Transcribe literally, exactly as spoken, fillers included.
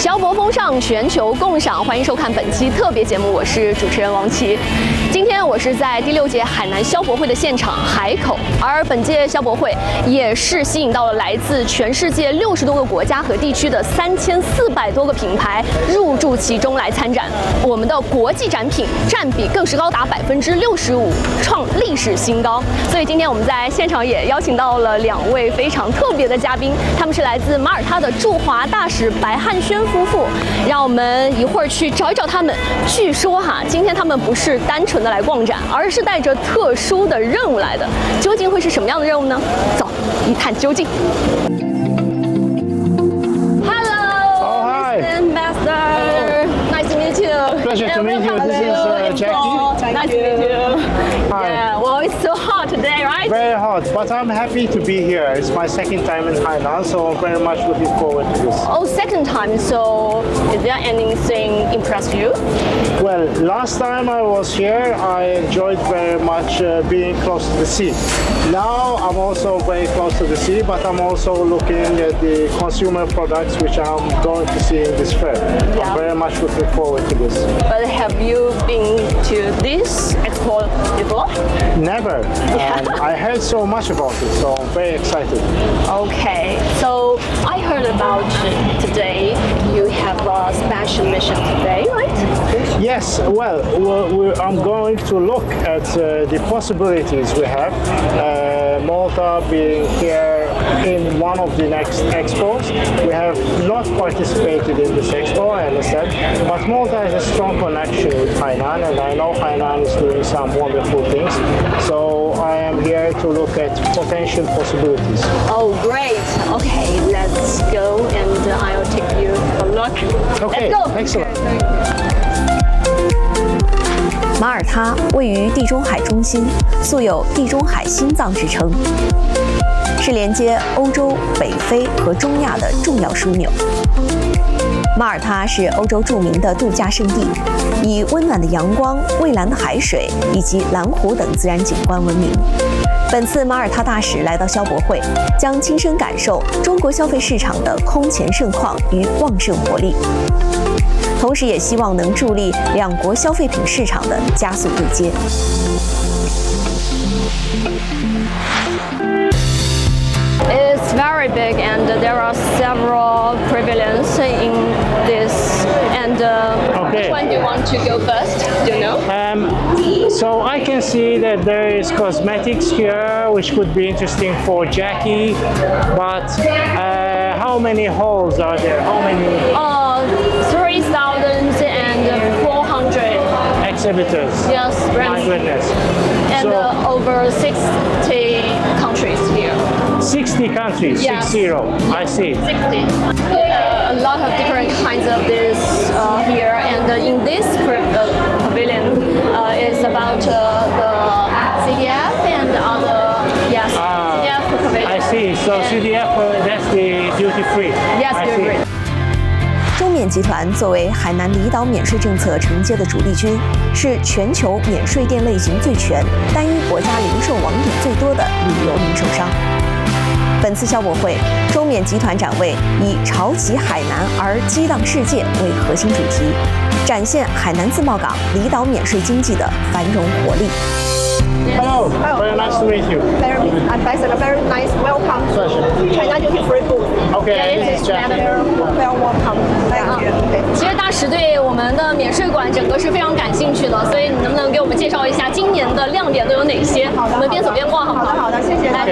消博风尚，全球共赏，欢迎收看本期特别节目，我是主持人王琦。今天我是在第六届海南消博会的现场海口，而本届消博会也是吸引到了来自全世界六十多个国家和地区的三千四百多个品牌入驻其中来参展。我们的国际展品占比更是高达百分之六十五，创历史新高。所以今天我们在现场也邀请到了两位非常特别的嘉宾，他们是来自马耳他的驻华大使白汉轩夫妇。让我们一会儿去找一找他们。据说哈，今天他们不是单纯的来逛展，而是带着特殊的任务来的。究竟会是什么样的任务呢？走，一探究竟。Hello, Mister Ambassador. Nice to meet you. Pleasure to meet you. This is uh, Jackie. Nice to meet you. Hi. Yeah. Well, it's so hot today, right? Very hot, but I'm happy to be here. It's my second time in Hainan, so I'm very much looking forward to this. Oh, second time. So, is there anything impressed you? Well, last time I was here, I enjoyed very much uh, being close to the sea. Now I'm also very close to the sea, but I'm also looking at the consumer products which I'm going to see in this fair. Yeah. I'm very much looking forward to this. But have you been to this expo before? Never. And I heard so much about it, so I'm very excited. Okay, so I heard about today you have a special mission today, right? Yes, well, we're, we're, I'm going to look at uh, the possibilities we have. Uh, Malta being here in one of the next expos. We have not participated in this expo, I understand, but Malta has a strong connection with Hainan, and I know Hainan is doing some wonderful things. So I am here to look at potential possibilities. Oh, great. Okay, let's go and I'll take you a look. Okay, let's go. excellent. 马耳他位于地中海中心，素有地中海心脏之称，是连接欧洲、北非和中亚的重要枢纽。马耳他是欧洲著名的度假胜地，以温暖的阳光、蔚蓝的海水以及蓝湖等自然景观闻名。本次马耳他大使来到消博会，将亲身感受中国消费市场的空前盛况与旺盛活力。同时也希望能助力两国消费品市场的加速对接。 It's very big and there are several pavilions in this. And uh, Okay. which one do you want to go first? Do you know? Um, so I can see that there is cosmetics here, which could be interesting for Jackie. But uh, how many halls are there? How many Uh, three thousand and four hundred. exhibitors? Yes, My brands. goodness. And So uh, over sixty countries here. sixty countries, Yes. six zero. I see. sixty. Uh, a lot of different kinds of this uh, here, and uh, in this uh, pavilion uh, is about uh, the C D F and other yes Ah, C D F pavilion. I see. So And- C D F, uh, that's the duty free. Yes, I duty see. free. 中缅集团作为海南离岛免税政策承接的主力军，是全球免税店类型最全、单一国家零售网点最多的旅游零售商。本次消博会，中缅集团展位以“潮起海南而激荡世界”为核心主题，展现海南自贸港离岛免税经济的繁荣活力。 Hello. Very nice to meet you. Very ambassador, very nice. Welcome to China Duty Free booth. Okay, this is Jackie. Well, welcome. Thank you. Okay. 其实大使对我们的免税馆整个是非常感兴趣的，所以你能不能给我们介绍一下今年的亮点都有哪些？我们边走边逛好不好？ 好的，好的，谢谢。 来